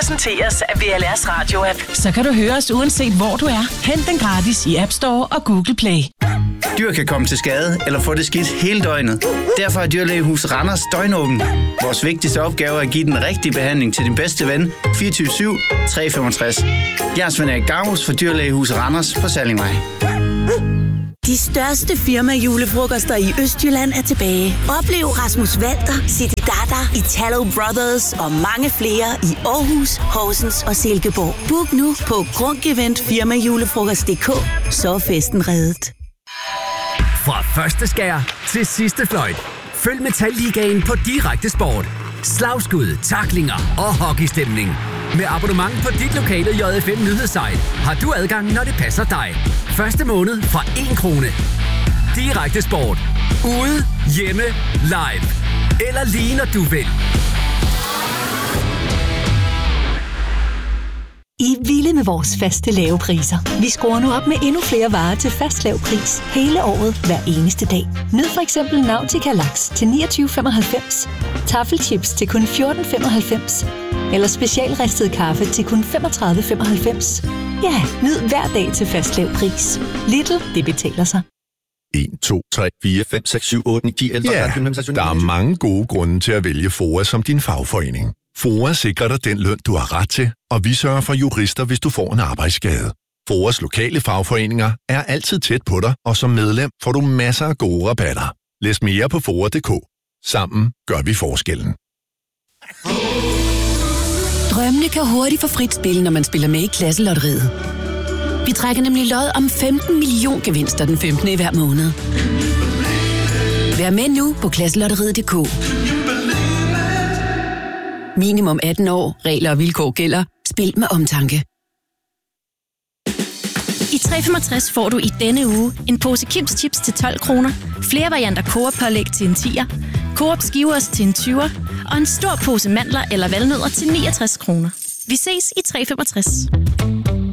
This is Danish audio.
præsenteres af VLR's Radio-app. Så kan du høre os uanset hvor du er. Hent den gratis i App Store og Google Play. Dyr kan komme til skade eller få det skidt hele døgnet. Derfor er Dyrlægehus Randers døgnåben. Vores vigtigste opgave er at give den rigtige behandling til din bedste ven 24/7 365. Jeg er Svend Erik Gavus for Dyrlægehus Randers på Sallingvej. De største firma-julefrokoster i Østjylland er tilbage. Oplev Rasmus Walter, City Dada, Italo Brothers og mange flere i Aarhus, Horsens og Silkeborg. Book nu på grunkeventfirmajulefrokost.dk, så er festen reddet. Fra første skær til sidste fløjt. Følg Metalligaen på Direkte Sport. Slagskud, tacklinger og hockeystemning. Med abonnement på dit lokale JFM nyhedssite har du adgang, når det passer dig. Første måned fra 1 krone. Direkte Sport. Ude, hjemme, live. Eller lige når du vil. I er vilde med vores faste lave priser. Vi skruer nu op med endnu flere varer til fast lav pris hele året, hver eneste dag. Nyd for eksempel Nautica Laks til 29,95, Taffelchips til kun 14,95 eller specialristet kaffe til kun 35,95. Ja, nyd hver dag til fast lav pris. Lidl, det betaler sig. 1, 2, 3, 4, 5, 6, 7, 8, 9, 10, 11, ja, 12, 13, der er mange gode grunde til at vælge FOA som din fagforening. FOA sikrer dig den løn, du har ret til, og vi sørger for jurister, hvis du får en arbejdsskade. FOAs lokale fagforeninger er altid tæt på dig, og som medlem får du masser af gode rabatter. Læs mere på FOA.dk. Sammen gør vi forskellen. Drømmene kan hurtigt få frit spil, når man spiller med i Klasselotteriet. Vi trækker nemlig lod om 15 million gevinster den 15. i hver måned. Vær med nu på Klasselotteriet.dk. Minimum 18 år. Regler og vilkår gælder. Spil med omtanke. I 365 får du i denne uge en pose Kims Chips til 12 kroner, flere varianter Coop-pålæg til en 10'er, Coop Skivers til en 20'er og en stor pose mandler eller valnødder til 69 kroner. Vi ses i 365.